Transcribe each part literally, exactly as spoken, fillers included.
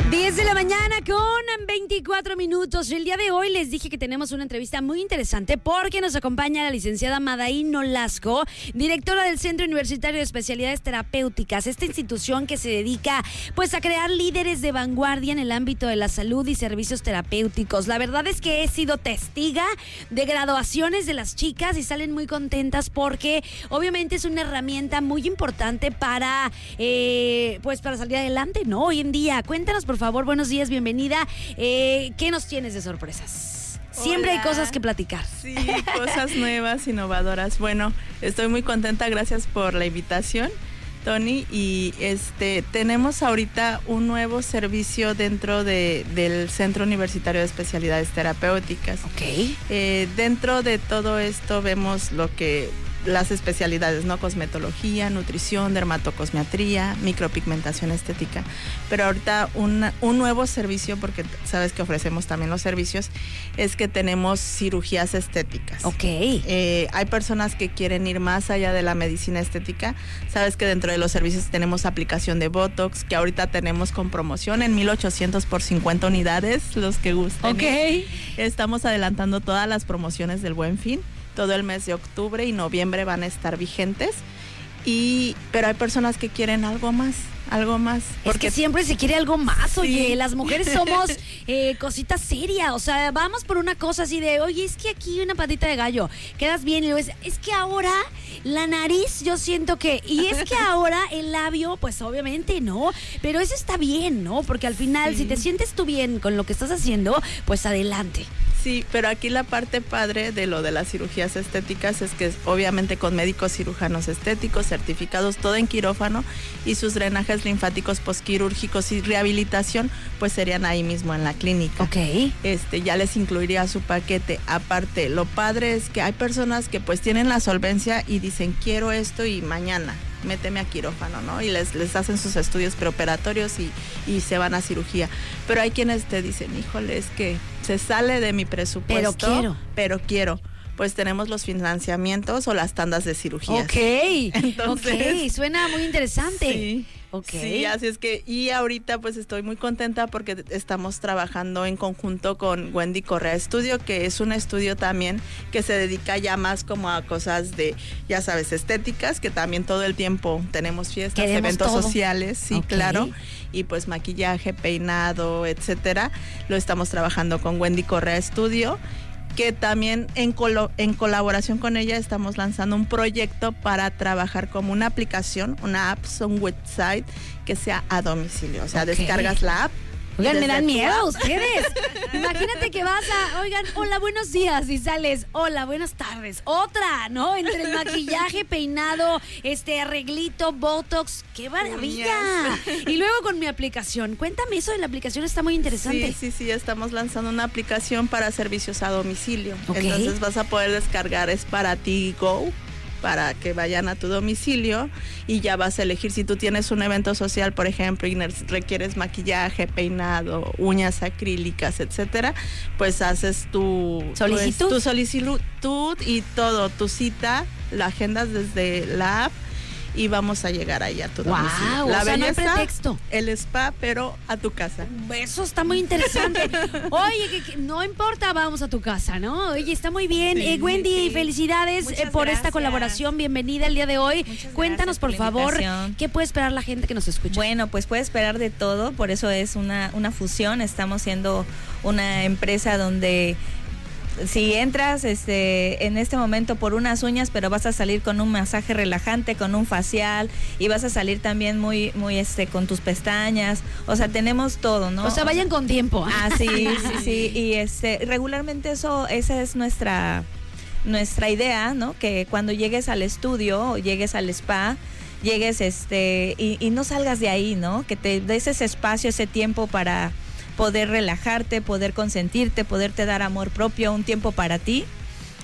diez de la mañana con veinticuatro minutos. El día de hoy les dije que tenemos una entrevista muy interesante porque nos acompaña la licenciada Madaí Nolasco, directora del Centro Universitario de Especialidades Terapéuticas, esta institución que se dedica pues a crear líderes de vanguardia en el ámbito de la salud y servicios terapéuticos. La verdad es que he sido testiga de graduaciones de las chicas y salen muy contentas porque obviamente es una herramienta muy importante para eh, pues para salir adelante, ¿no? Hoy en día. Cuéntanos, por favor, buenos días, bienvenida. Eh, ¿Qué nos tienes de sorpresas? Siempre Hola. Hay cosas que platicar. Sí, cosas nuevas, innovadoras. Bueno, estoy muy contenta, gracias por la invitación, Tony. Y este tenemos ahorita un nuevo servicio dentro de, del Centro Universitario de Especialidades Terapéuticas. Ok. Eh, dentro de todo esto vemos lo que las especialidades, ¿no? Cosmetología, nutrición, dermatocosmetría, micropigmentación estética. Pero ahorita una, un nuevo servicio, porque sabes que ofrecemos también los servicios, es que tenemos cirugías estéticas. Ok. Eh, hay personas que quieren ir más allá de la medicina estética. Sabes que dentro de los servicios tenemos aplicación de Botox, que ahorita tenemos con promoción en mil ochocientos por cincuenta unidades, los que gusten. Ok. Estamos adelantando todas las promociones del Buen Fin. Todo el mes de octubre y noviembre van a estar vigentes. Y, pero hay personas que quieren algo más, algo más. Porque es que siempre se quiere algo más, sí. Oye, las mujeres somos eh, cositas serias, o sea, vamos por una cosa así de, oye, es que aquí una patita de gallo, quedas bien, y luego es, es que ahora la nariz, yo siento que, y es que ahora el labio, pues obviamente no, pero eso está bien, ¿no? Porque al final, sí. si te sientes tú bien con lo que estás haciendo, pues adelante. Sí, pero aquí la parte padre de lo de las cirugías estéticas es que es obviamente con médicos cirujanos estéticos certificados, todo en quirófano, y sus drenajes linfáticos posquirúrgicos y rehabilitación pues serían ahí mismo en la clínica. Ok. Este, ya les incluiría su paquete. Aparte, lo padre es que hay personas que pues tienen la solvencia y dicen quiero esto y mañana méteme a quirófano, ¿no? Y les, les hacen sus estudios preoperatorios y, y se van a cirugía. Pero hay quienes te dicen, híjole, es que se sale de mi presupuesto. Pero quiero. Pero quiero. Pues tenemos los financiamientos o las tandas de cirugías. Ok. Entonces, ok, suena muy interesante. Sí. Okay. Sí, así es que, y ahorita pues estoy muy contenta porque estamos trabajando en conjunto con Wendy Correa Estudio, que es un estudio también que se dedica ya más como a cosas de, ya sabes, estéticas, que también todo el tiempo tenemos fiestas, Queremos eventos todo. sociales, sí, Okay. claro, y pues maquillaje, peinado, etcétera. Lo estamos trabajando con Wendy Correa Estudio, que también en, colo- en colaboración con ella estamos lanzando un proyecto para trabajar como una aplicación, una app, un website que sea a domicilio. O sea, Okay. descargas la app. Oigan, me dan tu miedo app. ustedes. Imagínate que vas a, oigan, hola, buenos días, y sales, hola, buenas tardes. Otra, ¿no? Entre el maquillaje, peinado, este arreglito, botox, ¡qué maravilla! Y luego con mi aplicación, cuéntame eso de la aplicación, está muy interesante. Sí, sí, sí, estamos lanzando una aplicación para servicios a domicilio. Okay. Entonces vas a poder descargar, es para ti Go, para que vayan a tu domicilio y ya vas a elegir si tú tienes un evento social, por ejemplo, y requieres maquillaje, peinado, uñas acrílicas, etcétera, pues haces tu solicitud, pues, tu solicitud y todo, tu cita, la agendas desde la app y vamos a llegar ahí a tu wow, domicilio. La o sea, belleza, no hay pretexto. El spa, pero a tu casa. Eso está muy interesante. Oye, que, que no importa, vamos a tu casa, ¿no? Oye, está muy bien. Sí, eh, Wendy, sí. felicidades eh, por gracias. esta colaboración. Bienvenida el día de hoy. Muchas Cuéntanos, por, por favor, invitación. ¿qué puede esperar la gente que nos escucha? Bueno, pues puede esperar de todo, por eso es una, una fusión. Estamos siendo una empresa donde si entras este en este momento por unas uñas, pero vas a salir con un masaje relajante, con un facial, y vas a salir también muy muy este con tus pestañas, o sea, tenemos todo, ¿no? O sea, vayan con tiempo. Ah, sí, sí, sí, y este regularmente eso esa es nuestra nuestra idea, ¿no? Que cuando llegues al estudio o llegues al spa, llegues este y, y no salgas de ahí, ¿no? Que te des ese espacio, ese tiempo para poder relajarte, poder consentirte, poderte dar amor propio, un tiempo para ti.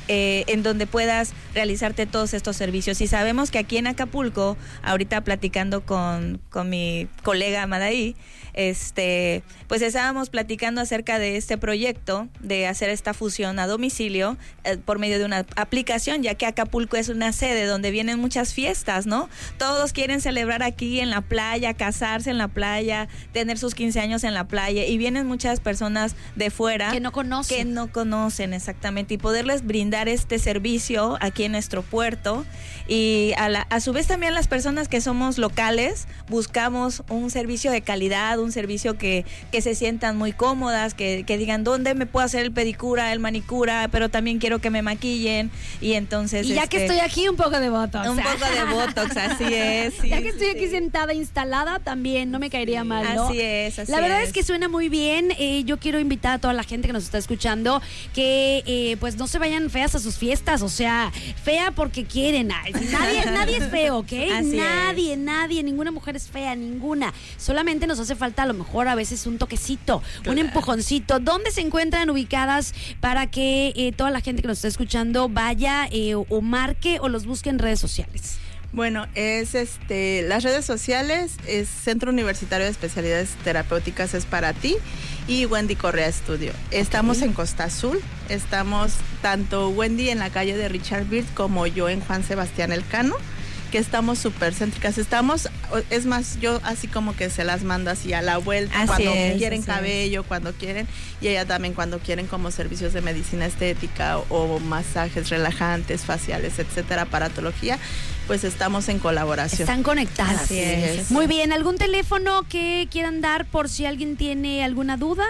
eh, en donde puedas realizarte todos estos servicios. Y sabemos que aquí en Acapulco, ahorita platicando con, con mi colega Madaí, este, pues estábamos platicando acerca de este proyecto de hacer esta fusión a domicilio eh, por medio de una aplicación, ya que Acapulco es una sede donde vienen muchas fiestas, ¿no? Todos quieren celebrar aquí en la playa, casarse en la playa, tener sus quince años en la playa, y vienen muchas personas de fuera que no conocen. Que no conocen exactamente, y poderles brindar este servicio aquí en nuestro puerto. Y a, la, a su vez también las personas que somos locales buscamos un servicio de calidad, un servicio que, que se sientan muy cómodas, que, que digan dónde me puedo hacer el pedicura, el manicura, pero también quiero que me maquillen. Y entonces y ya este, que estoy aquí, un poco de botox. Un poco de botox, así es. Sí, ya que estoy sí. aquí sentada, instalada, también no me caería sí, mal, ¿no? Así es, así La verdad es. es que suena muy bien. Eh, yo quiero invitar a toda la gente que nos está escuchando que eh, pues no se vayan feas a sus fiestas, o sea, fea porque quieren. Ay, nadie, nadie es feo, ¿ok? Así nadie, es. nadie, ninguna mujer es fea, ninguna. Solamente nos hace falta a lo mejor a veces un toquecito, claro. un empujoncito. ¿Dónde se encuentran ubicadas para que eh, toda la gente que nos está escuchando vaya eh, o, o marque o los busque en redes sociales? Bueno, es este, las redes sociales, es Centro Universitario de Especialidades Terapéuticas es para ti, y Wendy Correa Estudio. Estamos okay. en Costa Azul, estamos tanto Wendy en la calle de Richard Byrd como yo en Juan Sebastián Elcano, que estamos súper céntricas. Estamos, es más, yo así como que se las mando así a la vuelta, así cuando es, quieren así cabello, es. cuando quieren, y ella también cuando quieren como servicios de medicina estética o, o masajes relajantes, faciales, etcétera, aparatología, pues estamos en colaboración. Están conectadas. Así es. Muy bien, ¿algún teléfono que quieran dar por si alguien tiene alguna duda?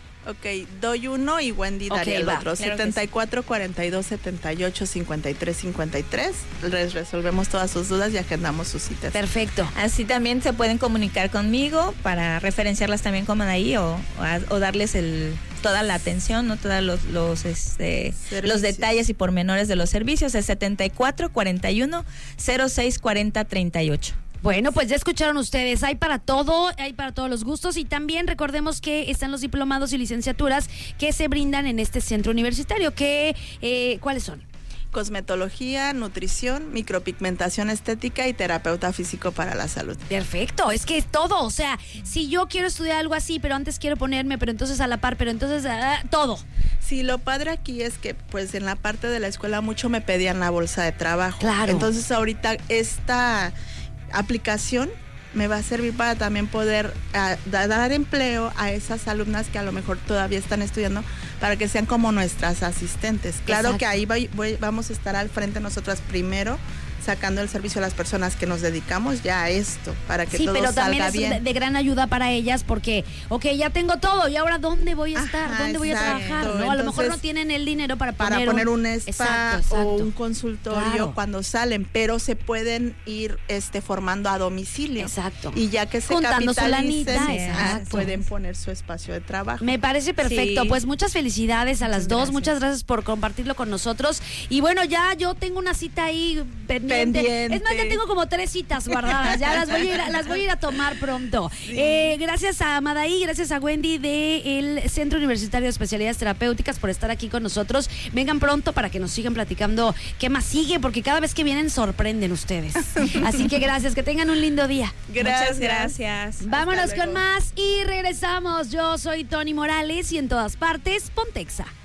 Ok, doy uno y Wendy okay, daría el va, otro. claro setenta y cuatro, cuarenta y dos, setenta y ocho, cincuenta y tres, cincuenta y tres. Les resolvemos todas sus dudas y agendamos sus citas. Perfecto. Así también se pueden comunicar conmigo para referenciarlas también con Madaí o, o, o darles el toda la atención, no todos los los, este, los detalles y pormenores de los servicios. Es setenta y cuatro, cuarenta y uno, cero seis, cuarenta, treinta y ocho. Bueno, pues ya escucharon ustedes, hay para todo, hay para todos los gustos, y también recordemos que están los diplomados y licenciaturas que se brindan en este centro universitario. Que, eh, ¿cuáles son? Cosmetología, nutrición, micropigmentación estética y terapeuta físico para la salud. Perfecto, es que es todo, o sea, si yo quiero estudiar algo así, pero antes quiero ponerme, pero entonces a la par, pero entonces uh, todo. Sí, lo padre aquí es que pues en la parte de la escuela mucho me pedían la bolsa de trabajo. Claro. Entonces ahorita esta aplicación me va a servir para también poder uh, dar empleo a esas alumnas que a lo mejor todavía están estudiando, para que sean como nuestras asistentes. Claro. Exacto. Que ahí voy, voy, vamos a estar al frente nosotras primero, sacando el servicio a las personas que nos dedicamos ya a esto, para que sí, todo pero también salga es bien. De, de gran ayuda para ellas, porque, ok, ya tengo todo, y ahora ¿dónde voy a estar? Ajá, ¿Dónde voy exacto. a trabajar? ¿No? Entonces, a lo mejor no tienen el dinero para poner, para poner un, un spa exacto, exacto. o un consultorio claro. cuando salen, pero se pueden ir este formando a domicilio. Exacto. Y ya que se juntando capitalicen, lanita, ah, pueden poner su espacio de trabajo. Me parece perfecto. Sí. Pues muchas felicidades a las muchas dos. Gracias. Muchas gracias por compartirlo con nosotros. Y bueno, ya yo tengo una cita ahí pendiente. pendiente. Es más, ya tengo como tres citas guardadas. Ya las voy a ir a, las voy a, ir a tomar pronto. Sí. Eh, gracias a Madaí, gracias a Wendy del Centro Universitario de Especialidades Terapéuticas por estar aquí con nosotros. Vengan pronto para que nos sigan platicando qué más sigue, porque cada vez que vienen sorprenden ustedes. Así que gracias, que tengan un lindo día. Gracias. Muchas gracias. Vámonos con más y regresamos. Yo soy Tony Morales y en todas partes, Pontexa.